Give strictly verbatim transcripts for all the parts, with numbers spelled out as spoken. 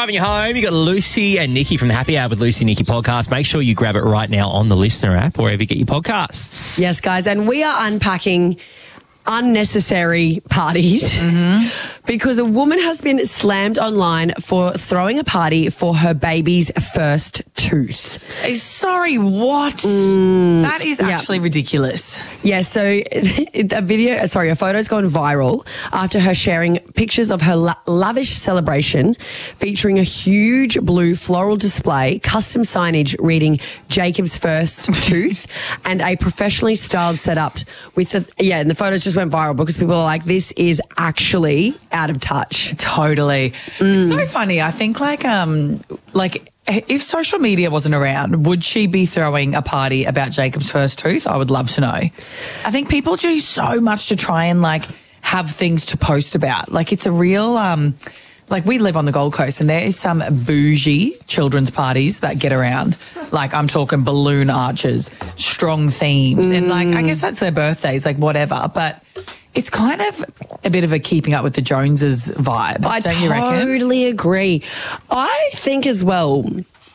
driving you home, you got Lucy and Nikki from the Happy Hour with Lucy and Nikki podcast. Make sure you grab it right now on the Listener app or wherever you get your podcasts. Yes, guys, and we are unpacking unnecessary parties mm-hmm. because a woman has been slammed online for throwing a party for her baby's first tooth. Sorry, what? Mm, that is actually yeah. ridiculous. Yeah, so a video, sorry, a photo's gone viral after her sharing pictures of her la- lavish celebration featuring a huge blue floral display, custom signage reading Jacob's first tooth, and a professionally styled setup with the, yeah, and the photos just went viral because people are like, this is actually out of touch. Totally. Mm. It's so funny. I think like, um, like, if social media wasn't around, would she be throwing a party about Jacob's first tooth? I would love to know. I think people do so much to try and like have things to post about. Like it's a real, um, like we live on the Gold Coast and there is some bougie children's parties that get around. Like I'm talking balloon arches, strong themes. Mm. And like, I guess that's their birthdays, like whatever. But it's kind of a bit of a keeping up with the Joneses vibe. I don't you reckon? totally agree. I think as well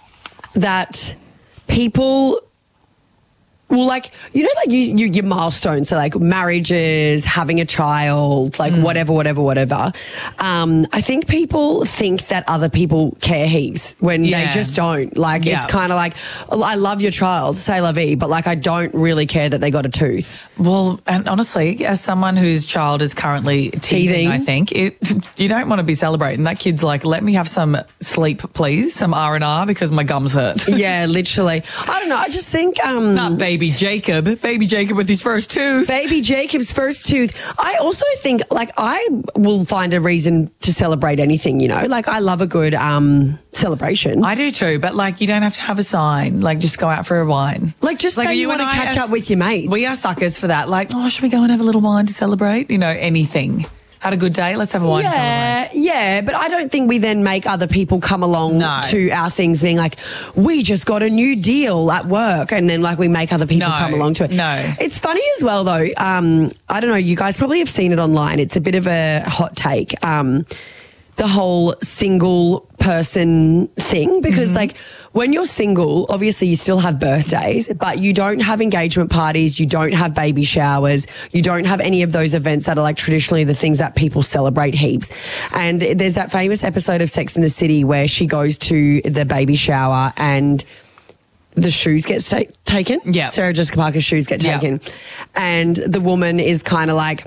that people... Well, like, you know, like you, you, your milestones, so like marriages, having a child, like mm. whatever, whatever, whatever. Um, I think people think that other people care heaps when yeah. they just don't. Like, yeah. it's kind of like, I love your child, say la vie, but like I don't really care that they got a tooth. Well, and honestly, as someone whose child is currently teething, teething. I think, it, you don't want to be celebrating. That kid's like, let me have some sleep, please, some R and R because my gums hurt. Yeah, literally. I don't know. I just think... Um, Not baby. Baby Jacob, baby Jacob with his first tooth. Baby Jacob's first tooth. I also think, like, I will find a reason to celebrate anything, you know? Like, I love a good um, celebration. I do too, but, like, you don't have to have a sign. Like, just go out for a wine. Like, just like, say you, you want to catch are, up with your mates. We are suckers for that. Like, oh, should we go and have a little wine to celebrate? You know, anything. Had a good day, let's have a wine yeah, celebrate. Yeah, but I don't think we then make other people come along no. to our things being like, we just got a new deal at work, and then like we make other people no, come along to it. No. It's funny as well though, um, I don't know, you guys probably have seen it online. It's a bit of a hot take. Um, the whole single person thing, because mm-hmm. like when you're single, obviously you still have birthdays, but you don't have engagement parties, you don't have baby showers, you don't have any of those events that are like traditionally the things that people celebrate heaps. And there's that famous episode of Sex and the City where she goes to the baby shower and the shoes get ta- taken. Yeah. Sarah Jessica Parker's shoes get taken. Yep. And the woman is kind of like,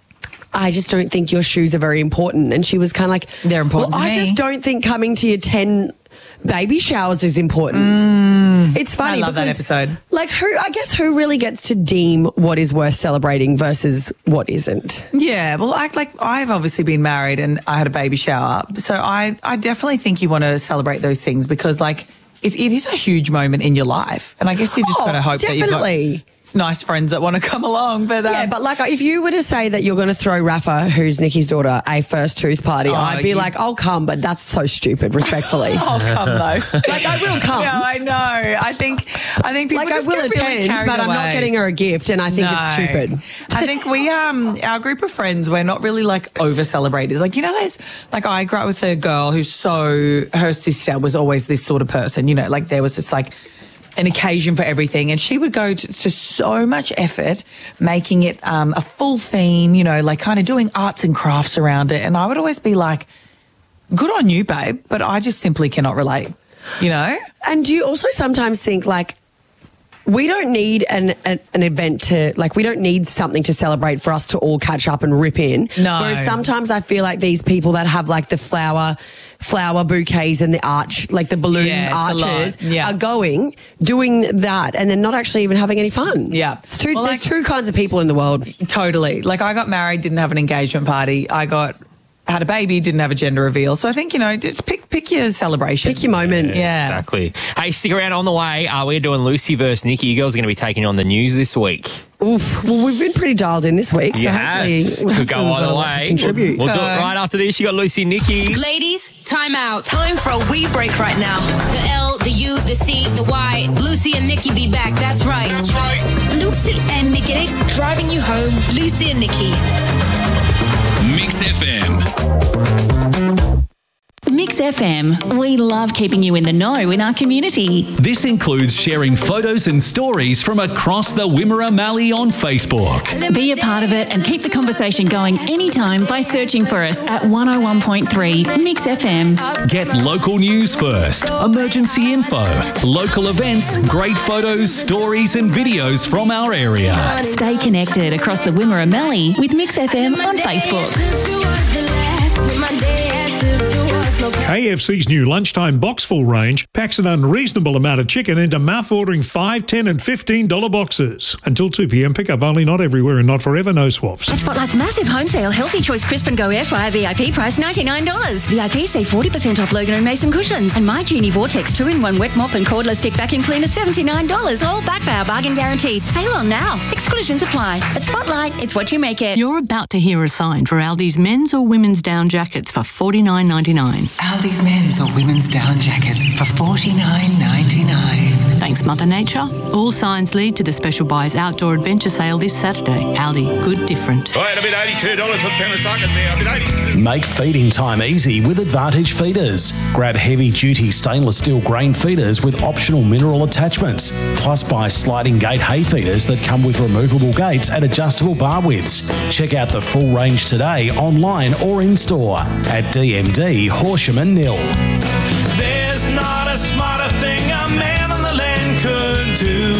I just don't think your shoes are very important. And she was kind of like, they're important well, to I me. just don't think coming to your ten baby showers is important. Mm, it's funny. I love because, that episode. Like, who, I guess who really gets to deem what is worth celebrating versus what isn't? Yeah, well, I, like I've obviously been married and I had a baby shower. So I, I definitely think you want to celebrate those things because, like, it, it is a huge moment in your life. And I guess you just oh, got to hope definitely. that you've got nice friends that want to come along. But um, yeah, but like if you were to say that you're going to throw Rafa, who's Nikki's daughter, a first tooth party, oh, I'd be you... like, I'll come, but that's so stupid, respectfully. I'll come though. Like I will come. No, I know. I think I think people like just I will get attend, really but I'm away. not getting her a gift, and I think no. it's stupid. I think we um our group of friends, we're not really like over celebrators. Like you know, there's like I grew up with a girl who's so her sister was always this sort of person. You know, like there was this like. an occasion for everything, and she would go to, to so much effort making it um, a full theme, you know, like kind of doing arts and crafts around it. And I would always be like, good on you, babe, but I just simply cannot relate, you know? And do you also sometimes think like, we don't need an, an an event to, like, we don't need something to celebrate for us to all catch up and rip in. No. Whereas sometimes I feel like these people that have like the flower flower bouquets and the arch, like the balloon yeah, arches, yeah. are going, doing that, and then not actually even having any fun. Yeah. It's two, well, there's like, two kinds of people in the world. Totally. Like I got married, didn't have an engagement party. I got... had a baby, didn't have a gender reveal. So I think, you know, just pick pick your celebration. Pick your moment. Yeah, yeah. Exactly. Hey, stick around on the way. Uh, we're doing Lucy versus Nikki. You girls are going to be taking on the news this week. Oof. Well, we've been pretty dialed in this week. So you hopefully have. we'll Could go either way. Contribute. We'll, we'll do it right after this. You got Lucy and Nikki. Ladies, time out. Time for a wee break right now. The L, the U, the C, the Y. Lucy and Nikki be back. That's right. That's right. Lucy and Nikki. Driving you home. Lucy and Nikki. Mix F M. Mix F M. We love keeping you in the know in our community. This includes sharing photos and stories from across the Wimmera Mallee on Facebook. Be a part of it and keep the conversation going anytime by searching for us at one oh one point three Mix F M. Get local news first, emergency info, local events, great photos, stories and videos from our area. Stay connected across the Wimmera Mallee with Mix F M on Facebook. K F C's new lunchtime boxful range packs an unreasonable amount of chicken into mouth-watering five, ten and fifteen dollar boxes. Until two p m, pick up only, not everywhere and not forever, no swaps. At Spotlight's massive home sale, Healthy Choice Crisp and Go Air Fryer V I P price ninety-nine dollars. V I P save forty percent off Logan and Mason cushions. And My Genie Vortex two in one wet mop and cordless stick vacuum cleaner seventy-nine dollars. All backed by our bargain guarantee. Sale on now. Exclusions apply. At Spotlight, it's what you make it. You're about to hear a sign for Aldi's men's or women's down jackets for forty-nine ninety-nine. Aldi's men's or women's down jackets for forty-nine ninety-nine. Thanks, Mother Nature. All signs lead to the Special Buys Outdoor Adventure Sale this Saturday. Aldi, good different. All right, a bit eighty-two dollars for the pound of suckers there. A bit eighty. Make feeding time easy with Advantage Feeders. Grab heavy-duty stainless steel grain feeders with optional mineral attachments. Plus buy sliding gate hay feeders that come with removable gates and adjustable bar widths. Check out the full range today online or in-store at D M D Horsham and Nil. There's not a smarter thing a man on the land could do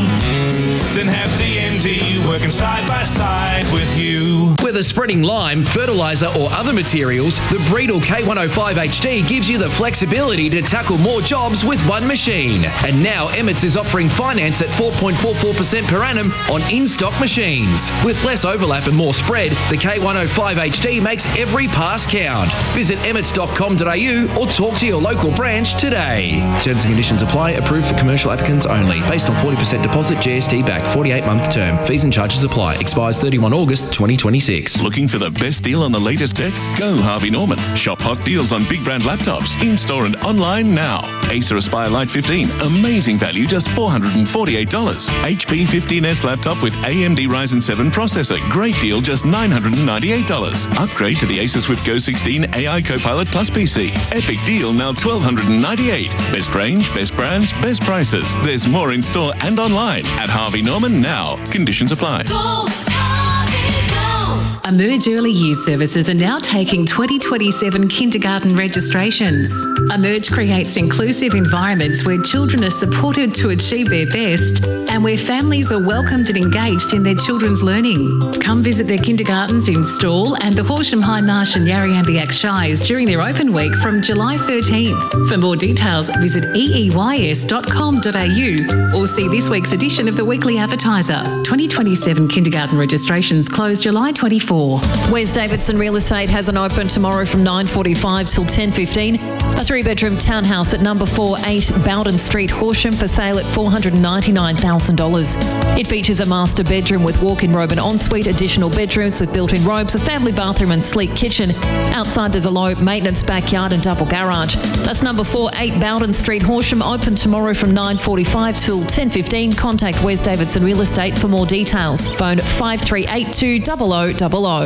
than have D M D working side by side with you. Whether spreading lime, fertiliser or other materials, the Breedle K one oh five H D gives you the flexibility to tackle more jobs with one machine. And now Emmett's is offering finance at four point four four percent per annum on in-stock machines. With less overlap and more spread, the K one oh five H D makes every pass count. Visit emmets dot com dot a u or talk to your local branch today. Terms and conditions apply. Approved for commercial applicants only. Based on forty percent deposit, G S T back, forty-eight month term. Fees and charges apply. Expires thirty-first of August twenty twenty-six. Looking for the best deal on the latest tech? Go Harvey Norman. Shop hot deals on big brand laptops, in-store and online now. Acer Aspire Lite fifteen, amazing value, just four hundred forty-eight dollars. H P fifteen S laptop with A M D Ryzen seven processor, great deal, just nine hundred ninety-eight dollars. Upgrade to the Acer Swift Go sixteen A I Copilot Plus P C. Epic deal, now one thousand two hundred ninety-eight dollars. Best range, best brands, best prices. There's more in store and online at Harvey Norman now. Conditions apply. Go, Harvey, go. Emerge Early Years Services are now taking twenty twenty-seven kindergarten registrations. Emerge creates inclusive environments where children are supported to achieve their best and where families are welcomed and engaged in their children's learning. Come visit their kindergartens in Stawell and the Horsham High Marsh and Yarriambiack Shires during their open week from July thirteenth. For more details, visit e e y s dot com dot a u or see this week's edition of the Weekly Advertiser. twenty twenty-seven kindergarten registrations close July twenty-fourth. Wes Davidson Real Estate has an open tomorrow from nine forty-five till ten fifteen. A three-bedroom townhouse at number four eight Bowden Street, Horsham, for sale at four hundred ninety-nine thousand dollars. It features a master bedroom with walk-in robe and ensuite, additional bedrooms with built-in robes, a family bathroom and sleek kitchen. Outside there's a low-maintenance backyard and double garage. That's number four eight Bowden Street, Horsham, open tomorrow from nine forty-five till ten fifteen. Contact Wes Davidson Real Estate for more details. Phone five three eight two zero zero zero zero.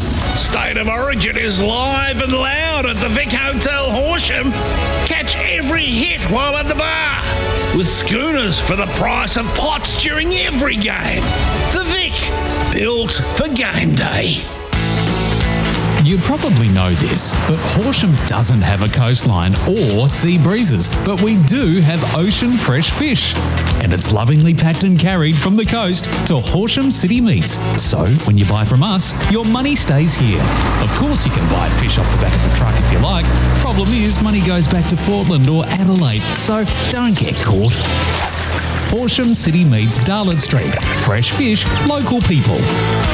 State of Origin is live and loud at the Vic Hotel Horsham. Catch every hit while at the bar with schooners for the price of pots during every game. The Vic, built for game day. You probably know this, but Horsham doesn't have a coastline or sea breezes, but we do have ocean fresh fish. And it's lovingly packed and carried from the coast to Horsham City Meats. So when you buy from us, your money stays here. Of course you can buy fish off the back of a truck if you like. Problem is, money goes back to Portland or Adelaide, so don't get caught. Horsham City Meats, Darlot Street. Fresh fish, local people.